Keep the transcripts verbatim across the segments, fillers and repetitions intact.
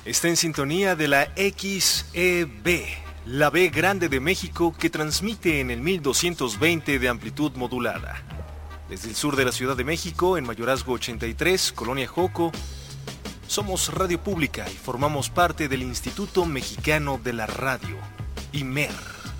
Está en sintonía de la X E B, la B grande de México, que transmite en el mil doscientos veinte de amplitud modulada. Desde el sur de la Ciudad de México, en Mayorazgo ochenta y tres, Colonia Joco, somos Radio Pública y formamos parte del Instituto Mexicano de la Radio, I M E R.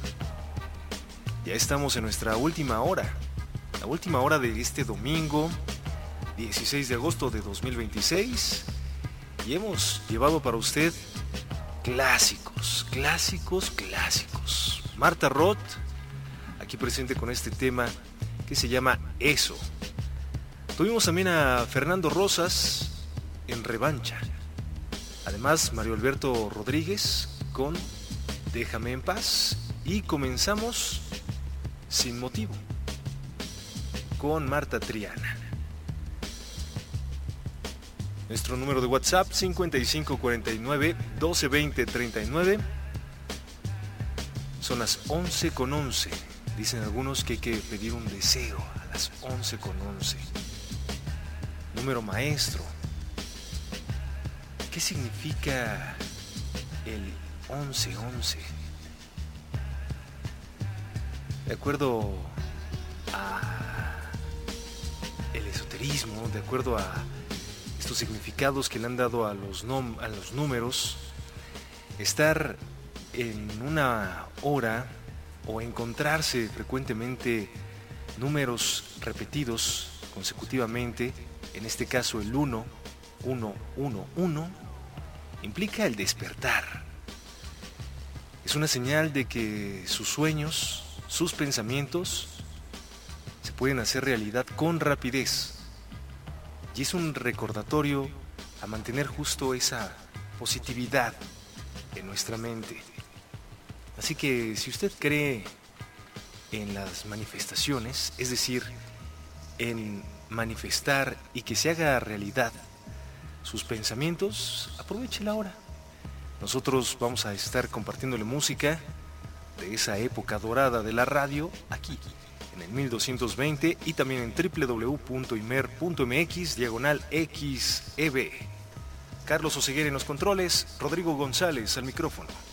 Ya estamos en nuestra última hora, la última hora de este domingo, dieciséis de agosto de dos mil veintiséis, y hemos llevado para usted clásicos, clásicos, clásicos. Marta Roth, aquí presente con este tema que se llama Eso. Tuvimos también a Fernando Rosas en Revancha. Además, Mario Alberto Rodríguez con Déjame en paz. Y comenzamos Sin motivo con Marta Triana. Nuestro número de WhatsApp cincuenta y cinco cuarenta y nueve, doce veinte, treinta y nueve. Son las once con once. Dicen algunos que hay que pedir un deseo a las once con once. Número maestro. ¿Qué significa el once once? De acuerdo a el esoterismo, de acuerdo a estos significados que le han dado a los, nom- a los números, estar en una hora o encontrarse frecuentemente números repetidos consecutivamente, en este caso el uno, uno, uno, uno, implica el despertar. Es una señal de que sus sueños, sus pensamientos, se pueden hacer realidad con rapidez. Y es un recordatorio a mantener justo esa positividad en nuestra mente. Así que si usted cree en las manifestaciones, es decir, en manifestar y que se haga realidad sus pensamientos, aproveche la hora. Nosotros vamos a estar compartiéndole música de esa época dorada de la radio aquí en el mil doscientos veinte y también en doble u doble u doble u punto imer punto m x diagonal X E B. Carlos Oseguera en los controles, Rodrigo González al micrófono.